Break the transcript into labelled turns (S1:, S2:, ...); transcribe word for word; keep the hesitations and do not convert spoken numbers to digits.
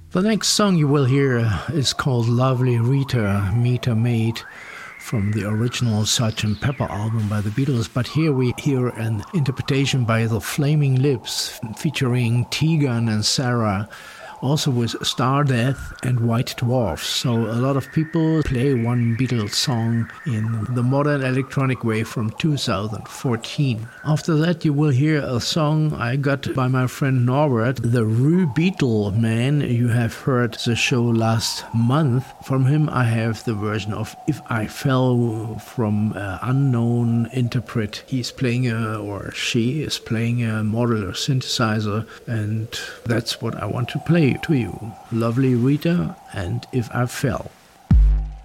S1: The next song you will hear is called Lovely Rita, Meter Maid, from the original Sergeant Pepper album by the Beatles, but here we hear an interpretation by the Flaming Lips featuring Tegan and Sarah, also with Stardeath and White Dwarf. So a lot of people play one Beatles song in the modern electronic way from two thousand fourteen. After that you will hear a song I got by my friend Norbert, the Rue Beatle Man. You have heard the show last month. From him I have the version of If I Fell from an unknown interpret. He's playing a, or she is playing a modular synthesizer, and that's what I want to play to you. Lovely Rita and If I Fell.